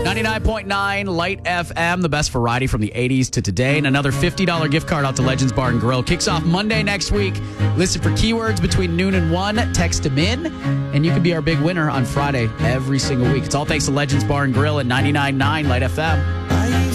99.9 Light FM, the best variety from the 80s to today. And another $50 gift card out to Legends Bar and Grill. Kicks off Monday next week. Listen for keywords between noon and 1. Text them in, and you can be our big winner on Friday every single week. It's all thanks to Legends Bar and Grill at 99.9 Light FM.